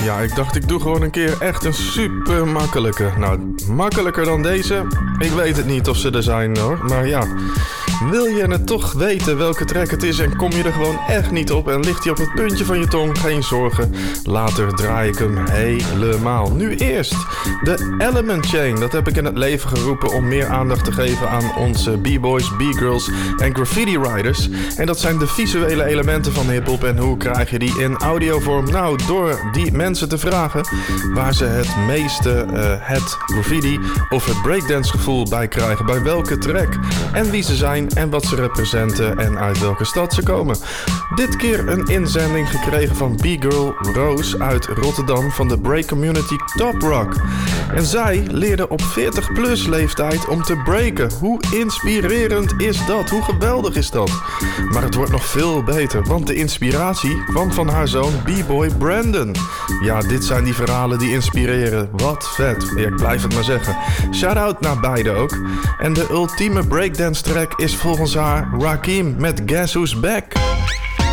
Ja, ik dacht ik doe gewoon een keer echt een super makkelijke. Nou, makkelijker dan deze? Ik weet het niet of ze er zijn hoor, maar ja. Wil je het toch weten welke track het is en kom je er gewoon echt niet op en ligt hij op het puntje van je tong? Geen zorgen, later draai ik hem helemaal. Nu eerst de Element Chain. Dat heb ik in het leven geroepen om meer aandacht te geven aan onze b-boys, b-girls en graffiti riders. En dat zijn de visuele elementen van hiphop. En hoe krijg je die in audiovorm? Nou, door die mensen te vragen waar ze het meeste het graffiti of het breakdance gevoel bij krijgen. Bij welke track en wie ze zijn en wat ze representen en uit welke stad ze komen. Dit keer een inzending gekregen van B-girl Roos uit Rotterdam van de break community Top Rock. En zij leerde op 40+ leeftijd om te breken. Hoe inspirerend is dat? Hoe geweldig is dat? Maar het wordt nog veel beter, want de inspiratie kwam van haar zoon B-boy Brandon. Ja, dit zijn die verhalen die inspireren. Wat vet. Ja, ik blijf het maar zeggen. Shout-out naar beide ook. En de ultieme breakdance track is volgens haar Rakim met Guess Who's Back.